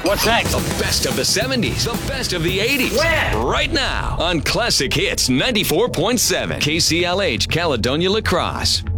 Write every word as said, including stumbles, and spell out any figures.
What's next? The best of the seventies, the best of the eighties. When? Right now on Classic Hits ninety-four point seven, K C L H Caledonia La Crosse.